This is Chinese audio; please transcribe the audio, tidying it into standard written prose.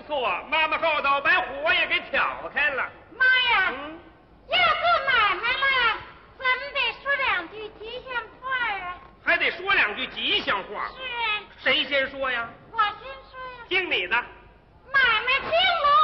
错，妈妈后头把火也给挑开了。 妈呀，要做买卖了，咱们得说两句吉祥话啊。 还得说两句吉祥话。 是啊。 谁先说呀？ 我先说呀。 听你的。 买卖兴隆。